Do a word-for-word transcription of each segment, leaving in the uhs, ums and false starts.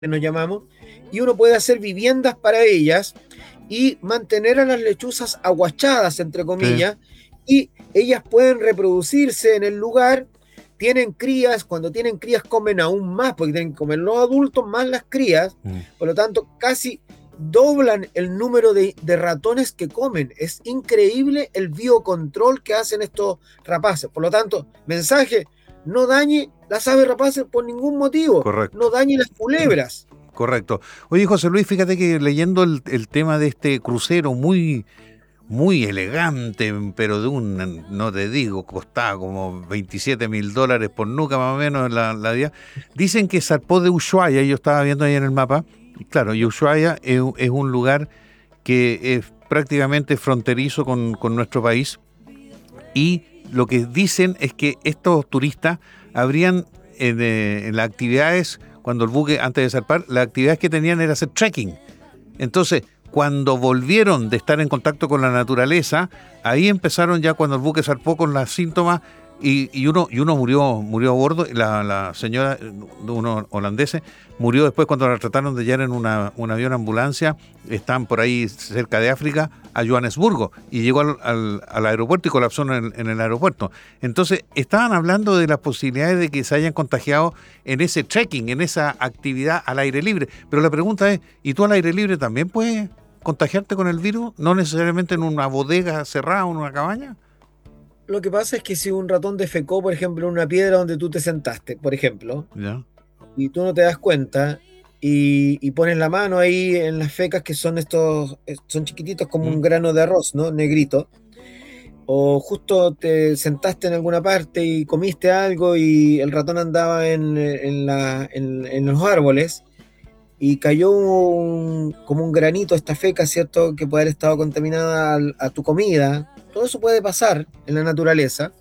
nos llamamos, y uno puede hacer viviendas para ellas y mantener a las lechuzas aguachadas, entre Sí. comillas, y ellas pueden reproducirse en el lugar, tienen crías, cuando tienen crías comen aún más, porque tienen que comer los adultos más las crías, Mm. por lo tanto casi doblan el número de, de ratones que comen. Es increíble el biocontrol que hacen estos rapaces. Por lo tanto, mensaje, no dañe las aves rapaces por ningún motivo, no Correcto. dañe las culebras. Correcto. Oye, José Luis, fíjate que leyendo el, el tema de este crucero muy, muy elegante, pero de un, no te digo, costaba como veintisiete mil dólares por nuca más o menos la, la día. Dicen que zarpó de Ushuaia, yo estaba viendo ahí en el mapa, y claro, y Ushuaia es, es un lugar que es prácticamente fronterizo con, con nuestro país, y lo que dicen es que estos turistas habrían en, eh, en las actividades, cuando el buque, antes de zarpar, las actividades que tenían era hacer trekking. Entonces, cuando volvieron de estar en contacto con la naturaleza, ahí empezaron ya cuando el buque zarpó con los síntomas y, y uno y uno murió murió a bordo. La, la señora de unos holandeses murió después cuando la trataron de llevar en una, un avión ambulancia. Están por ahí cerca de África, a Johannesburgo, y llegó al, al, al aeropuerto y colapsó en el, en el aeropuerto. Entonces, estaban hablando de las posibilidades de que se hayan contagiado en ese trekking, en esa actividad al aire libre. Pero la pregunta es, ¿y tú al aire libre también puedes contagiarte con el virus? No necesariamente en una bodega cerrada o en una cabaña. Lo que pasa es que si un ratón defecó, por ejemplo, en una piedra donde tú te sentaste, por ejemplo, Ya. y tú no te das cuenta y, y pones la mano ahí en las fecas que son estos, eh, son chiquititos como un ¿Mm? grano de arroz, ¿no? Negrito. O justo te sentaste en alguna parte y comiste algo y el ratón andaba en, en, la, en, en los árboles y cayó un, como un granito esta feca, ¿cierto? Que puede haber estado contaminada al- a, tu comida. Todo eso puede pasar en la naturaleza.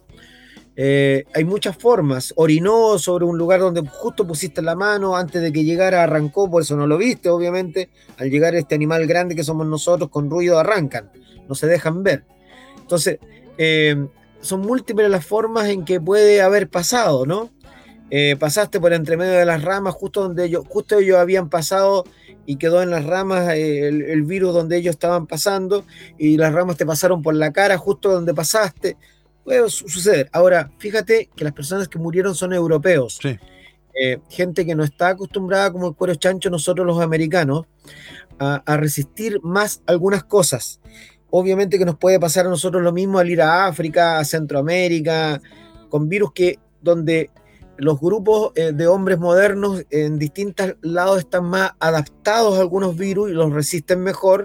Eh, hay muchas formas. Orinó sobre un lugar donde justo pusiste la mano, antes de que llegara arrancó, por eso no lo viste, obviamente. Al llegar este animal grande que somos nosotros, con ruido arrancan, no se dejan ver. Entonces, eh, son múltiples las formas en que puede haber pasado, ¿no? Eh, pasaste por entre medio de las ramas, justo donde ellos, justo ellos habían pasado y quedó en las ramas eh, el, el virus donde ellos estaban pasando y las ramas te pasaron por la cara justo donde pasaste. Puede su- suceder. Ahora, fíjate que las personas que murieron son europeos, Sí. eh, gente que no está acostumbrada como el cuero chancho, nosotros los americanos, a, a resistir más algunas cosas. Obviamente que nos puede pasar a nosotros lo mismo al ir a África, a Centroamérica, con virus que donde los grupos eh, de hombres modernos en distintos lados están más adaptados a algunos virus y los resisten mejor.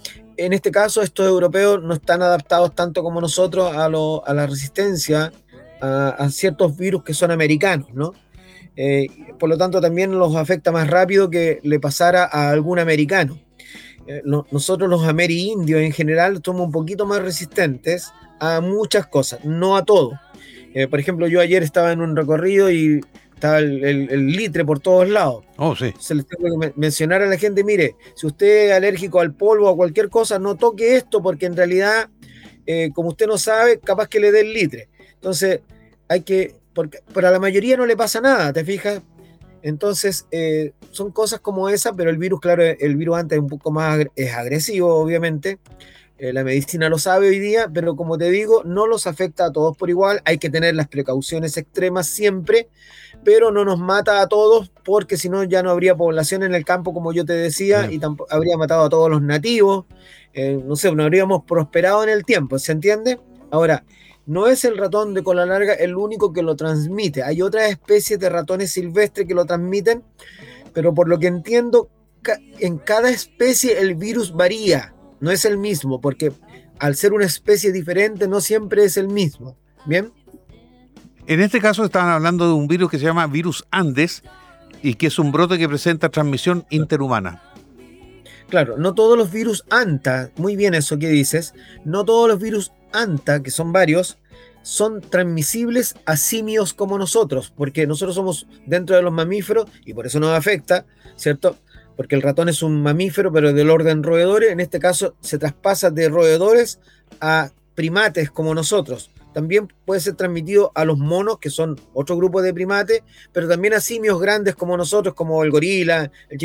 En este caso, estos europeos no están adaptados tanto como nosotros a, lo, a la resistencia a, a, ciertos virus que son americanos, ¿no? Eh, por lo tanto, también los afecta más rápido que le pasara a algún americano. Eh, no, nosotros los amerindios en general somos un poquito más resistentes a muchas cosas, no a todo. Eh, por ejemplo, yo ayer estaba en un recorrido y estaba el, el, el litre por todos lados. Oh, sí. Se les tengo que mencionar a la gente, mire, si usted es alérgico al polvo o a cualquier cosa, no toque esto porque en realidad, eh, como usted no sabe, capaz que le dé el litre. Entonces, hay que, porque para la mayoría no le pasa nada, ¿te fijas? Entonces, eh, son cosas como esa, pero el virus, claro, el virus antes es un poco más es agresivo, obviamente. Eh, la medicina lo sabe hoy día, pero como te digo, no los afecta a todos por igual. Hay que tener las precauciones extremas siempre, pero no nos mata a todos, porque si no ya no habría población en el campo, como yo te decía, Sí. y tampoco habría matado a todos los nativos. Eh, no sé, no habríamos prosperado en el tiempo, ¿se entiende? Ahora, no es el ratón de cola larga el único que lo transmite. Hay otras especies de ratones silvestres que lo transmiten, pero por lo que entiendo, ca en cada especie el virus varía, no es el mismo, porque al ser una especie diferente no siempre es el mismo. ¿Bien? En este caso estaban hablando de un virus que se llama virus Andes y que es un brote que presenta transmisión interhumana. Claro, no todos los virus ANTA, muy bien eso que dices, no todos los virus ANTA, que son varios, son transmisibles a simios como nosotros, porque nosotros somos dentro de los mamíferos y por eso nos afecta, ¿cierto? Porque el ratón es un mamífero, pero del orden roedores, en este caso se traspasa de roedores a primates como nosotros. también puede ser transmitido a los monos, que son otro grupo de primates, pero también a simios grandes como nosotros, como el gorila, el